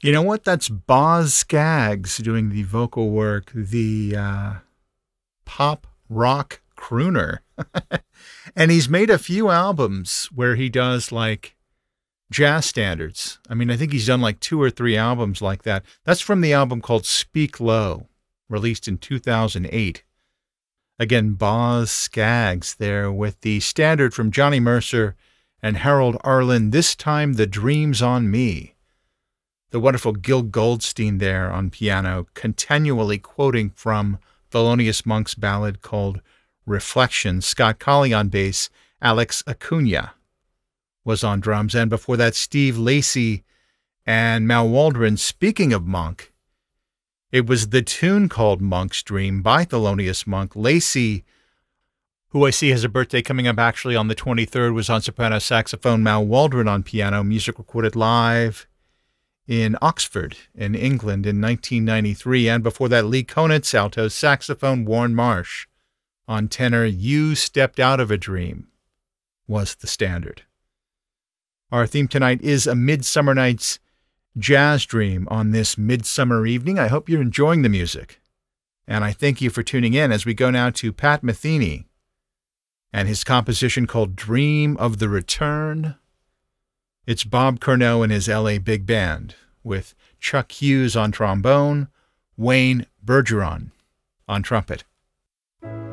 You know what? That's Boz Scaggs doing the vocal work, the pop rock crooner. And he's made a few albums where he does like jazz standards. I mean, I think he's done like 2 or 3 albums like that. That's from the album called Speak Low, released in 2008. Again, Boz Scaggs there with the standard from Johnny Mercer and Harold Arlen, This Time the Dream's on Me. The wonderful Gil Goldstein there on piano, continually quoting from Thelonious Monk's ballad called Reflections. Scott Colley on bass, Alex Acuna was on drums, and before that, Steve Lacy and Mal Waldron. Speaking of Monk, it was the tune called Monk's Dream by Thelonious Monk. Lacy, who I see has a birthday coming up actually on the 23rd, was on soprano saxophone, Mal Waldron on piano, music recorded live in Oxford, in England in 1993. And before that, Lee Konitz, alto saxophone, Warren Marsh on tenor, You Stepped Out of a Dream was the standard. Our theme tonight is A Midsummer Night's Jazz Dream on this midsummer evening. I hope you're enjoying the music. And I thank you for tuning in as we go now to Pat Metheny and his composition called Dream of the Return. It's Bob Curnow and his LA Big Band with Chuck Hughes on trombone, Wayne Bergeron on trumpet.